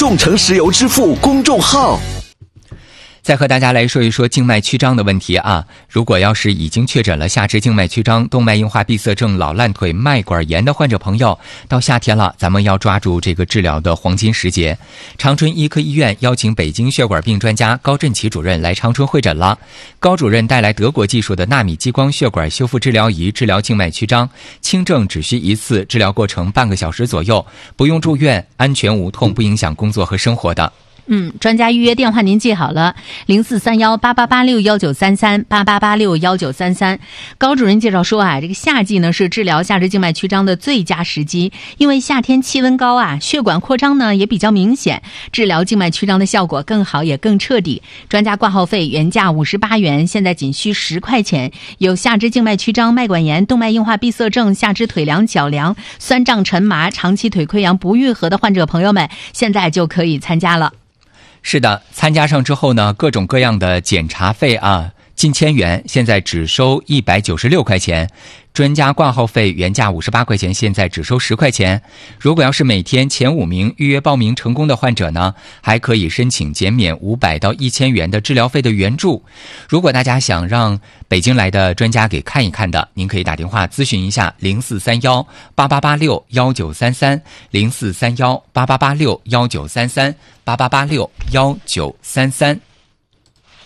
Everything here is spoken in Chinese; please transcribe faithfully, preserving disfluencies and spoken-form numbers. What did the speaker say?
众诚石油支付公众号。 再和大家来说一说静脉曲张的问题啊。如果要是已经确诊了下肢静脉曲张、动脉硬化闭塞症、老烂腿、脉管炎的患者朋友，到夏天了，咱们要抓住这个治疗的黄金时节。长春医科医院邀请北京血管病专家高振奇主任来长春会诊了。高主任带来德国技术的纳米激光血管修复治疗仪，治疗静脉曲张，轻症只需一次，治疗过程半个小时左右，不用住院，安全无痛，不影响工作和生活的。 嗯，专家预约电话您记好了，零四三幺八八八六幺九三三八八八六幺九三三。高主任介绍说啊，这个夏季呢是治疗下肢静脉曲张的最佳时机，因为夏天气温高啊，血管扩张呢也比较明显，治疗静脉曲张的效果更好也更彻底。专家挂号费原价五十八元，现在仅需十块钱。有下肢静脉曲张、脉管炎、动脉硬化闭塞症、下肢腿凉、脚凉、酸胀沉麻、长期腿溃疡不愈合的患者朋友们，现在就可以参加了。 是的，参加上之后呢，各种各样的检查费啊，近千元，现在只收一百九十六块钱。专家挂号费原价五十八块钱，现在只收十块钱。如果要是每天前五名预约报名成功的患者呢，还可以申请减免五百到一千元的治疗费的援助。如果大家想让北京来的专家给看一看的，您可以打电话咨询一下零四三幺八八八六幺九三三零四三幺八八八六幺九三三八八八六幺九三三。